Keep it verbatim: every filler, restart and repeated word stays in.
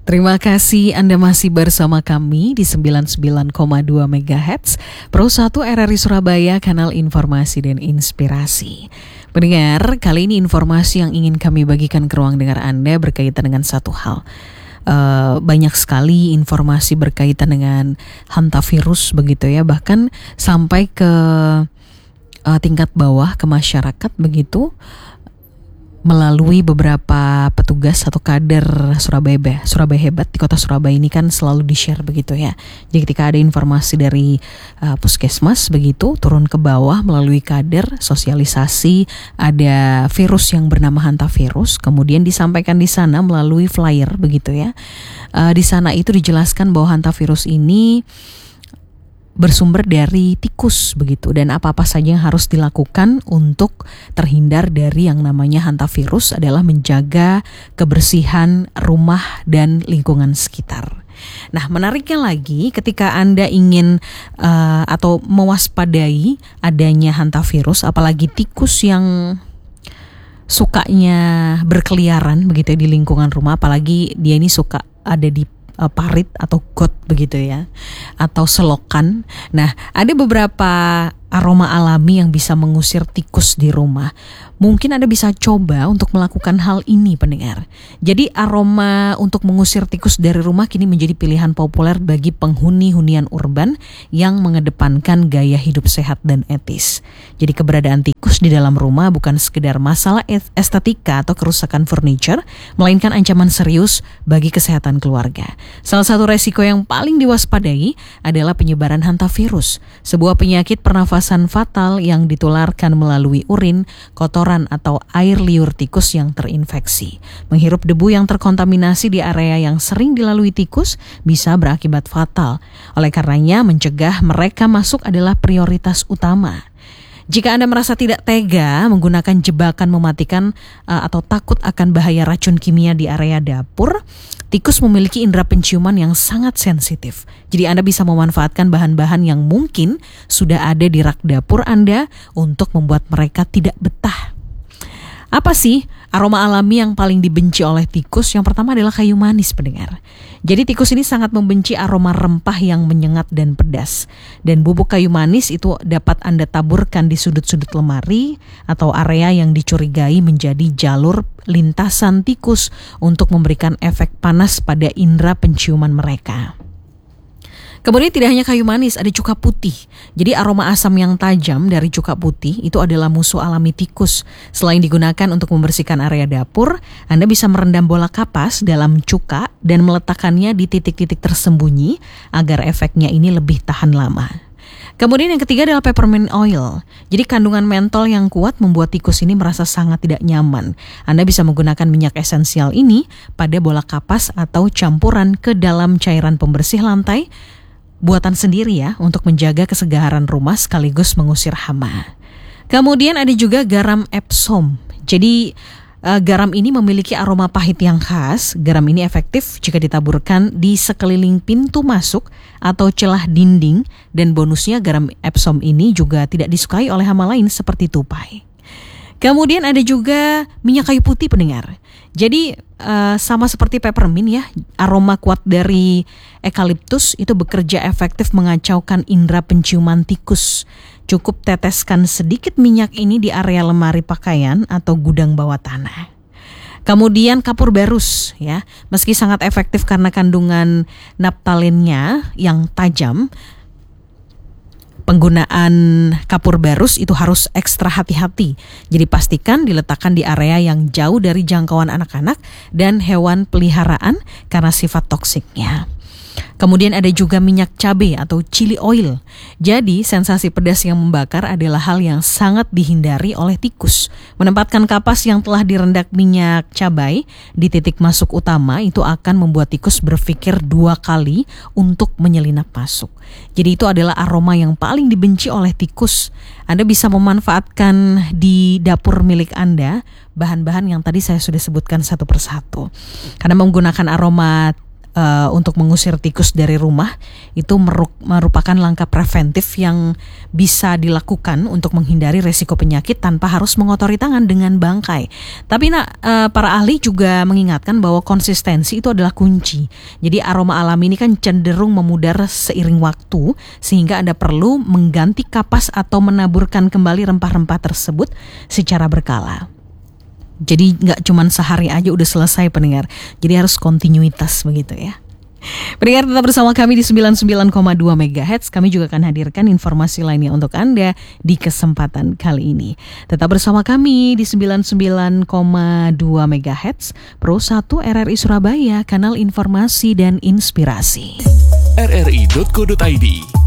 Terima kasih Anda masih bersama kami di sembilan puluh sembilan koma dua megahertz Pro satu R R I Surabaya, kanal informasi dan inspirasi. Pendengar, kali ini informasi yang ingin kami bagikan ke ruang dengar Anda berkaitan dengan satu hal. Uh, banyak sekali informasi berkaitan dengan hantavirus begitu ya, bahkan sampai ke uh, tingkat bawah, ke masyarakat begitu, melalui beberapa petugas atau kader Surabaya Surabaya Hebat di kota Surabaya ini kan selalu di-share begitu ya. Jadi ketika ada informasi dari uh, puskesmas begitu turun ke bawah melalui kader sosialisasi ada virus yang bernama hantavirus, kemudian disampaikan di sana melalui flyer begitu ya. Uh, di sana itu dijelaskan bahwa hantavirus ini bersumber dari tikus begitu, dan apa-apa saja yang harus dilakukan untuk terhindar dari yang namanya hantavirus adalah menjaga kebersihan rumah dan lingkungan sekitar. Nah, menariknya lagi ketika Anda ingin uh, atau mewaspadai adanya hantavirus, apalagi tikus yang sukanya berkeliaran begitu ya di lingkungan rumah, apalagi dia ini suka ada di parit atau got begitu ya, atau selokan. Nah, ada beberapa aroma alami yang bisa mengusir tikus di rumah. Mungkin Anda bisa coba untuk melakukan hal ini, pendengar. Jadi aroma untuk mengusir tikus dari rumah kini menjadi pilihan populer bagi penghuni hunian urban yang mengedepankan gaya hidup sehat dan etis. Jadi keberadaan tikus di dalam rumah bukan sekedar masalah estetika atau kerusakan furniture, melainkan ancaman serius bagi kesehatan keluarga. Salah satu resiko yang paling diwaspadai adalah penyebaran hantavirus, sebuah penyakit pernafasan fatal yang ditularkan melalui urin, kotoran atau air liur tikus yang terinfeksi. Menghirup debu yang terkontaminasi di area yang sering dilalui tikus bisa berakibat fatal. Oleh karenanya, mencegah mereka masuk adalah prioritas utama. Jika Anda merasa tidak tega menggunakan jebakan mematikan uh, atau takut akan bahaya racun kimia di area dapur, tikus memiliki indera penciuman yang sangat sensitif. Jadi Anda bisa memanfaatkan bahan-bahan yang mungkin sudah ada di rak dapur Anda untuk membuat mereka tidak betah. Apa sih aroma alami yang paling dibenci oleh tikus? Yang pertama adalah kayu manis, pendengar. Jadi tikus ini sangat membenci aroma rempah yang menyengat dan pedas. Dan bubuk kayu manis itu dapat Anda taburkan di sudut-sudut lemari atau area yang dicurigai menjadi jalur lintasan tikus untuk memberikan efek panas pada indera penciuman mereka. Kemudian tidak hanya kayu manis, ada cuka putih. Jadi aroma asam yang tajam dari cuka putih itu adalah musuh alami tikus. Selain digunakan untuk membersihkan area dapur, Anda bisa merendam bola kapas dalam cuka dan meletakkannya di titik-titik tersembunyi agar efeknya ini lebih tahan lama. Kemudian yang ketiga adalah peppermint oil. Jadi kandungan mentol yang kuat membuat tikus ini merasa sangat tidak nyaman. Anda bisa menggunakan minyak esensial ini pada bola kapas atau campuran ke dalam cairan pembersih lantai buatan sendiri ya, untuk menjaga kesegaran rumah sekaligus mengusir hama. Kemudian ada juga garam Epsom. Jadi uh, garam ini memiliki aroma pahit yang khas. Garam ini efektif jika ditaburkan di sekeliling pintu masuk atau celah dinding, dan bonusnya garam Epsom ini juga tidak disukai oleh hama lain seperti tupai. Kemudian ada juga minyak kayu putih, pendengar. Jadi uh, sama seperti peppermint ya, aroma kuat dari eukaliptus itu bekerja efektif mengacaukan indera penciuman tikus. Cukup teteskan sedikit minyak ini di area lemari pakaian atau gudang bawah tanah. Kemudian kapur barus ya, meski sangat efektif karena kandungan naptalinnya yang tajam, penggunaan kapur barus itu harus ekstra hati-hati. Jadi pastikan diletakkan di area yang jauh dari jangkauan anak-anak dan hewan peliharaan karena sifat toksiknya. Kemudian ada juga minyak cabai atau chili oil. Jadi sensasi pedas yang membakar adalah hal yang sangat dihindari oleh tikus. Menempatkan kapas yang telah direndak minyak cabai di titik masuk utama itu akan membuat tikus berpikir dua kali untuk menyelinap masuk. Jadi itu adalah aroma yang paling dibenci oleh tikus. Anda bisa memanfaatkan di dapur milik Anda bahan-bahan yang tadi saya sudah sebutkan satu persatu. Karena menggunakan aroma uh, untuk mengusir tikus dari rumah itu merupakan langkah preventif yang bisa dilakukan untuk menghindari resiko penyakit tanpa harus mengotori tangan dengan bangkai. Tapi nak, uh, para ahli juga mengingatkan bahwa konsistensi itu adalah kunci. Jadi aroma alami ini kan cenderung memudar seiring waktu, sehingga Anda perlu mengganti kapas atau menaburkan kembali rempah-rempah tersebut secara berkala. Jadi nggak cuma sehari aja udah selesai pendengar. Jadi harus kontinuitas begitu ya. Pendengar tetap bersama kami di sembilan puluh sembilan koma dua megahertz. Kami juga akan hadirkan informasi lainnya untuk Anda di kesempatan kali ini. Tetap bersama kami di sembilan puluh sembilan koma dua megahertz Pro satu R R I Surabaya, kanal informasi dan inspirasi. R R I dot co dot I D